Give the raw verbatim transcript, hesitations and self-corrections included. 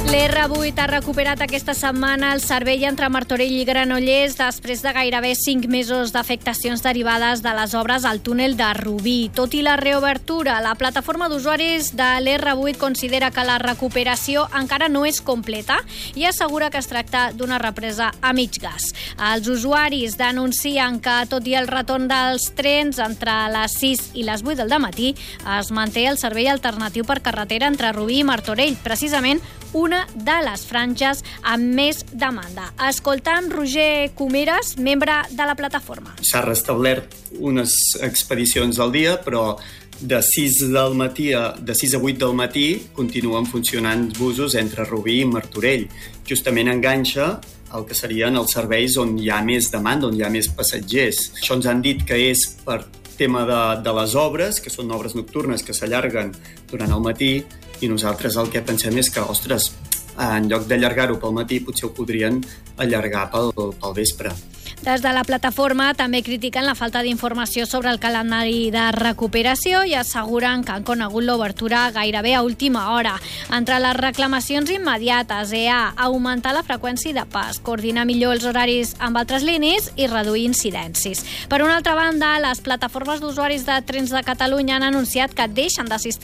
l'R vuit ha recuperat aquesta setmana el servei entre Martorell i Granollers després de gairebé cinc mesos d'afectacions derivades de les obres al túnel de Rubí. Tot i la reobertura, la plataforma d'usuaris de l'R vuit considera que la recuperació encara no és completa i assegura que es tracta d'una represa a mig gas. Els usuaris denuncien que, tot i el retorn dels trens entre les sis i les vuit del dematí, es manté el servei alternatiu per carretera entre Rubí i Martorell, precisament una de les franges amb més demanda. Escoltant Roger Comeres, membre de la plataforma. S'ha restablert unes expedicions al dia, però de sis del matí a, de sis a vuit del matí continuen funcionant busos entre Rubí i Martorell. Justament enganxa el que serien els serveis on hi ha més demanda, on hi ha més passatgers. Això ens han dit que és per tema de, de les obres, que són obres nocturnes que s'allarguen durant el matí, i nosaltres el que pensem és que, ostres, en lloc d'allargar-ho pel matí, potser ho podrien allargar pel, pel vespre. Des de la plataforma també critiquen la falta d'informació sobre el calendari de recuperació i asseguren que han conegut l'obertura gairebé a última hora. Entre les reclamacions immediates hi ha augmentar la freqüència de pas, coordinar millor els horaris amb altres línies i reduir incidències. Per una altra banda, les plataformes d'usuaris de Trens de Catalunya han anunciat que deixen d'assistir